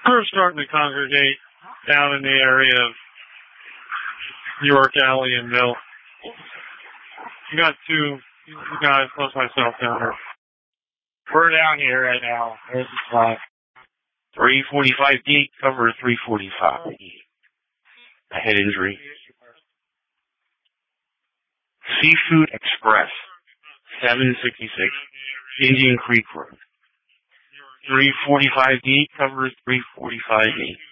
We're starting to congregate down in the area of York Alley and Mill. You got two guys plus myself down here. We're down here right now. This is 345 deep, cover 345. A head injury. Seafood Express, 766, Indian Creek Road. 345 deep, cover 345 deep.